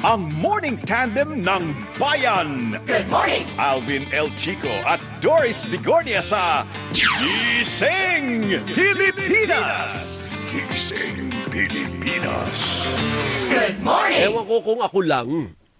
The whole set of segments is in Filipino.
ang morning tandem ng bayan. Good morning! Alvin El Chico at Doris Bigornia sa Gising Pilipinas. Gising Pilipinas. Good morning! Ewan ko kung ako lang.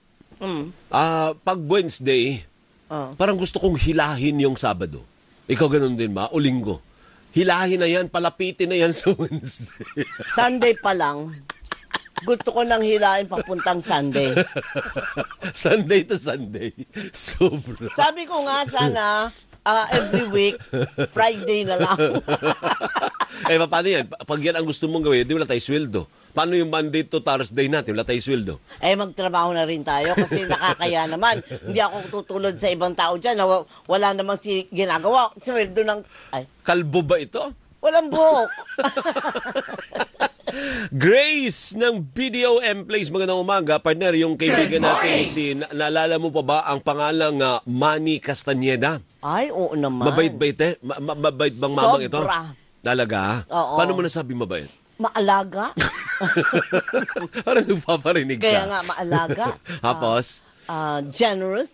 Pag Wednesday, parang gusto kong hilahin yung Sabado. Ikaw ganun din ba? O Linggo? Hilahin na yan, palapitin na yan sa Wednesday. Sunday pa lang. Gusto ko nang hilahin papuntang Sunday. Sunday to Sunday. Sobra. Sabi ko nga sana, every week, Friday na lang. Paano yan? Pag yan ang gusto mong gawin, di wala tayo sweldo. Paano yung Monday to Thursday natin? Wala tayo sweldo. Magtrabaho na rin tayo kasi nakakaya naman. Hindi ako tutulad sa ibang tao dyan na wala namang ginagawa. Sweldo ng... Kalbo ba ito? Walang buhok. Grace ng BDOM Place. Magandang umaga. Partner, yung kaibigan natin naalala mo pa ba ang pangalang Manny Castañeda? Ay, oo naman. Mabait ba ito? Mabait bang mamang ito? Sobra. Talaga? Oo. Paano mo nasabi mabait? Maalaga. Parang nagpaparinig ka. Kaya nga, maalaga. Tapos? Generous.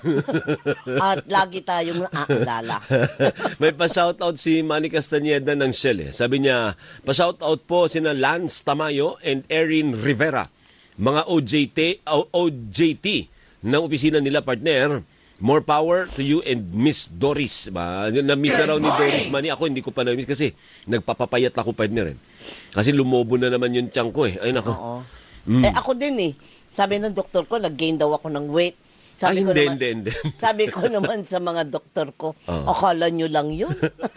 At lagi tayong naaalala. May pa-shoutout si Manny Castañeda ng Shell. Sabi niya, pa-shoutout po sina Lance Tamayo and Erin Rivera. Mga OJT ng opisina nila, partner. More power to you and Miss Doris. Na-miss na raw ni Doris Manny. Ako hindi ko pa na-miss kasi nagpapapayat ako, partner. Kasi lumobo na naman yung tiyan ko eh. Ay, nako. Oo. Ako din eh. Sabi ng doktor ko, nag-gain daw ako ng weight. Hindi. Sabi ko naman sa mga doktor ko, akala nyo lang yun.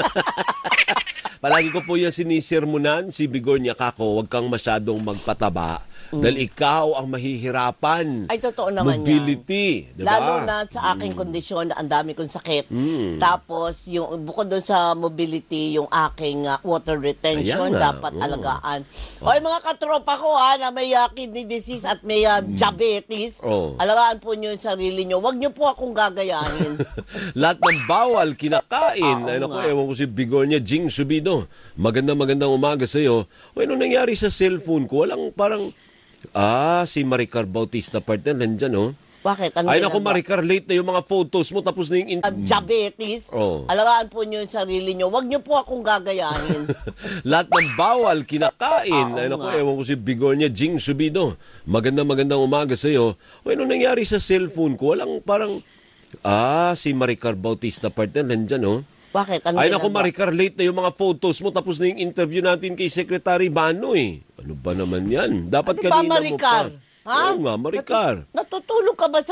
Palagi ko po yung sinisirmunan, si Bigornia Kako, huwag kang masyadong magpataba. Dahil ikaw ang mahihirapan. Ay, totoo naman Mobility, yan. diba? Lalo na sa aking kondisyon na ang dami kong sakit. Tapos, yung, bukod doon sa mobility, yung aking water retention, dapat alagaan. Hoy, mga katropa ko na may kidney disease at may diabetes, alagaan po nyo yung sarili nyo. Huwag nyo po akong gagayahin. Lahat ng bawal, kinakain. Ay, naku, ewan ko si Bigornia, Jing Subido. Magandang umaga sa'yo. Hoy, ano nangyari sa cellphone ko? Walang parang... si Maricar Bautista, partner, nandyan, oh. Bakit? Ano ay, naku, Maricar, late na yung mga photos mo, tapos na yung... diabetes, alagaan po nyo yung sarili nyo. Huwag nyo po akong gagayahin. Lahat ng bawal, kinakain. Ay, naku, ewan ko si Bigornia, Jing Subido. Magandang umaga sa'yo. Hoy, ano nangyari sa cellphone ko? Walang parang... si Maricar Bautista, partner, nandyan, oh. Bakit? Ano ay, naku, Maricar, late na yung mga photos mo, tapos na yung interview natin kay Secretary Bano, eh. Ano ba naman yan? Dapat ano kanina ba, Maricar? mo pa. Oo nga, Maricar. Natutulog ka ba sa